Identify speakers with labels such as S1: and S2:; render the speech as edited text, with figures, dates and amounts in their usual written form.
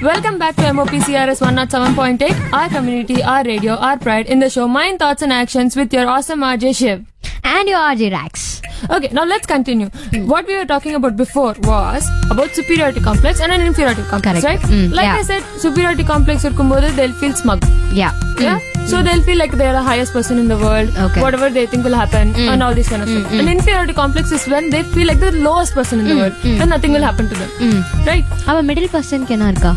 S1: Welcome back to MOPCRS 107.8, our community, our radio, our pride in the show Mind, Thoughts and Actions with your awesome RJ Shiv.
S2: And your RJ Rax.
S1: Okay, now let's continue. What we were talking about before was about superiority complex and an inferiority complex,
S2: Correct.
S1: right? Like
S2: Yeah.
S1: I said, superiority complex irkumbodhu they'll feel smug.
S2: Yeah.
S1: Yeah? So they'll feel like they're the highest person in the world.
S2: Okay.
S1: Whatever they think will happen and all this kind of stuff. An inferiority complex is when they feel like they're the lowest person in the world and nothing will happen to them. Right?
S2: அவ middle பர்சனுக்கு என்ன இருக்கா?